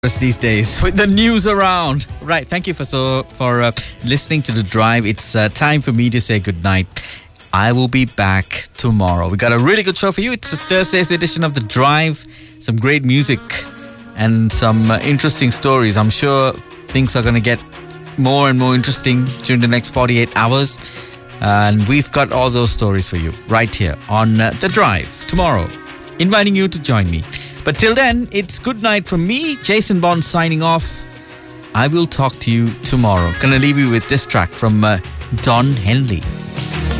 these days with the news around. Right, thank you for listening to The Drive. It's time for me to say goodnight. I will be back tomorrow. We got a really good show for you. It's a Thursday's edition of The Drive. Some great music and some interesting stories. I'm sure things are going to get more and more interesting during the next 48 hours. And we've got all those stories for you right here on The Drive tomorrow. Inviting you to join me. But till then, it's good night from me, Jason Bond, signing off. I will talk to you tomorrow. Gonna leave you with this track from Don Henley.